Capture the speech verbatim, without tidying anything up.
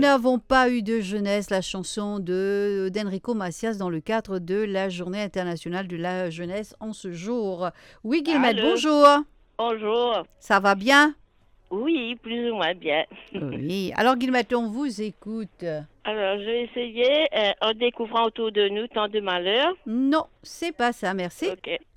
n'avons pas eu de jeunesse, la chanson de d'Enrico Macias dans le cadre de la Journée internationale de la jeunesse en ce jour. Oui, Guillemette, Allô, bonjour. bonjour. Ça va bien? Oui, plus ou moins bien. Oui. Alors, Guillemette, on vous écoute. Alors, je vais essayer, euh, en découvrant autour de nous tant de malheurs. Non, c'est pas ça, merci. Ok.